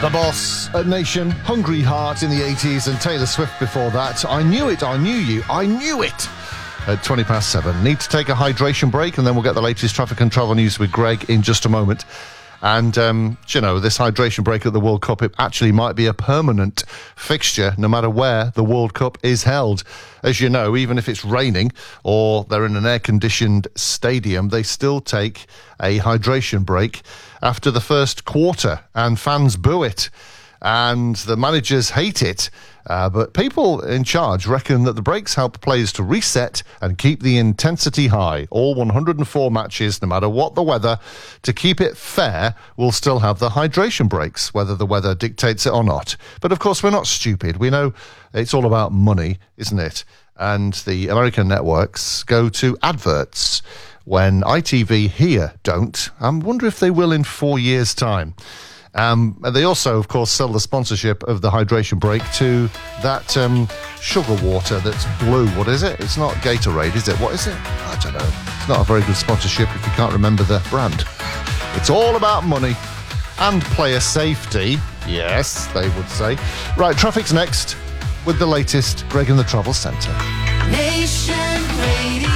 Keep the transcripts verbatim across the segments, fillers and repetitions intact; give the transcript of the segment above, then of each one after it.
The Boss at Nation, Hungry Heart in the eighties and Taylor Swift before that. I knew it, I knew you, I knew it. At twenty past seven. Need to take a hydration break and then we'll get the latest traffic and travel news with Greg in just a moment. And, um, you know, this hydration break at the World Cup, it actually might be a permanent fixture no matter where the World Cup is held. As you know, even if it's raining or they're in an air-conditioned stadium, they still take a hydration break after the first quarter, and fans boo it. And the managers hate it. Uh, but people in charge reckon that the breaks help players to reset and keep the intensity high. All one hundred four matches, no matter what the weather, to keep it fair, will still have the hydration breaks, whether the weather dictates it or not. But of course, we're not stupid. We know it's all about money, isn't it? And the American networks go to adverts when I T V here don't. I wonder if they will in four years' time. Um, they also, of course, sell the sponsorship of the hydration break to that um, sugar water that's blue. What is it? It's not Gatorade, is it? What is it? I don't know. It's not a very good sponsorship if you can't remember the brand. It's all about money and player safety. Yes, they would say. Right, traffic's next with the latest Greg in the Travel Centre. Nation Radio.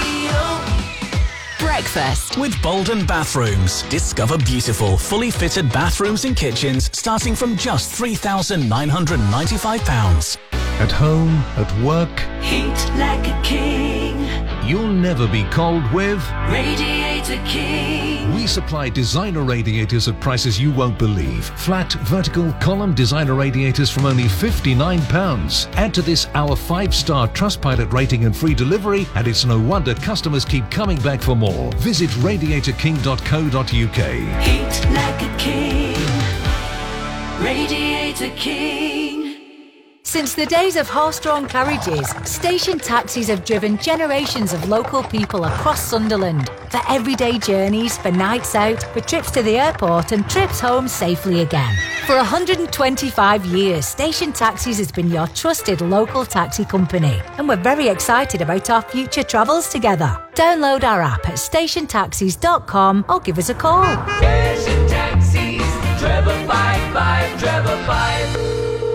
Breakfast with Boldon Bathrooms. Discover beautiful, fully fitted bathrooms and kitchens starting from just three thousand nine hundred ninety-five pounds. At home, at work, heat like a king. You'll never be cold with Radiator King. We supply designer radiators at prices you won't believe. Flat, vertical, column designer radiators from only fifty-nine pounds. Add to this our five-star Trustpilot rating and free delivery, and it's no wonder customers keep coming back for more. Visit radiator king dot co dot uk. Heat like a king. Radiator King. Since the days of horse-drawn carriages, station taxis have driven generations of local people across Sunderland for everyday journeys, for nights out, for trips to the airport and trips home safely again. For one hundred twenty-five years, Station Taxis has been your trusted local taxi company, and we're very excited about our future travels together. Download our app at station taxis dot com or give us a call. Station Taxis, treble five five, treble five.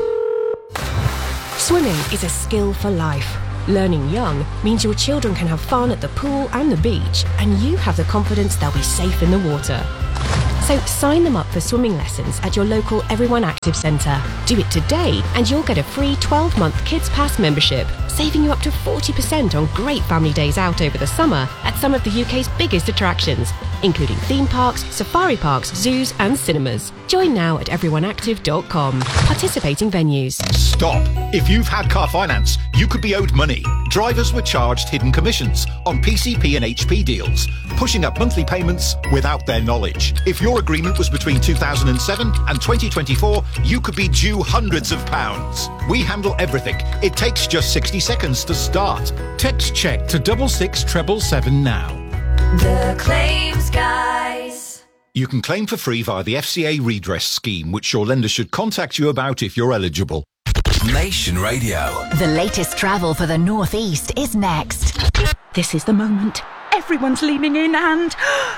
Swimming is a skill for life. Learning young means your children can have fun at the pool and the beach, and you have the confidence they'll be safe in the water. So sign them up for swimming lessons at your local Everyone Active Centre. Do it today and you'll get a free twelve-month Kids Pass membership, saving you up to forty percent on great family days out over the summer at some of the U K's biggest attractions, including theme parks, safari parks, zoos and cinemas. Join now at everyone active dot com. Participating venues. Stop! If you've had car finance, you could be owed money. Drivers were charged hidden commissions on P C P and H P deals, pushing up monthly payments without their knowledge. If your agreement was between two thousand seven and twenty twenty-four, you could be due hundreds of pounds. We handle everything. It takes just sixty seconds to start. Text check to double six treble seven now. The Claims Guys. You can claim for free via the F C A redress scheme, which your lender should contact you about if you're eligible. Nation Radio. The latest travel for the North East is next. This is the moment. Everyone's leaning in and...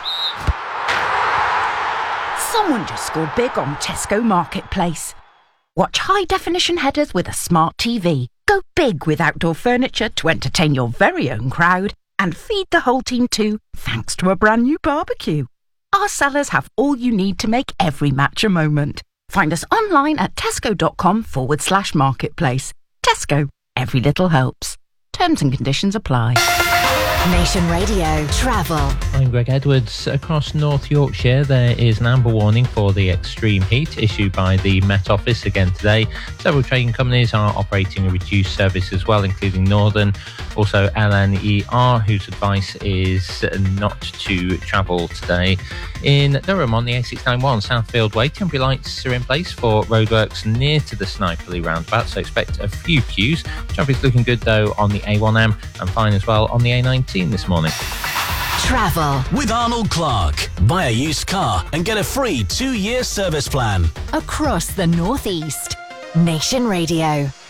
someone just scored big on Tesco Marketplace. Watch high-definition headers with a smart T V. Go big with outdoor furniture to entertain your very own crowd. And feed the whole team too, thanks to a brand new barbecue. Our sellers have all you need to make every match a moment. Find us online at tesco.com forward slash marketplace. Tesco, every little helps. Terms and conditions apply. Nation Radio Travel. I'm Greg Edwards. Across North Yorkshire, there is an amber warning for the extreme heat issued by the Met Office again today. Several trading companies are operating a reduced service as well, including Northern, also L N E R, whose advice is not to travel today. In Durham on the A six ninety-one Southfield Way, temporary lights are in place for roadworks near to the Snipely roundabout, so expect a few queues. Traffic's looking good though on the A one M and fine as well on the A nineteen this morning. Travel with Arnold Clark. Buy a used car and get a free two-year service plan across the North East. Nation Radio.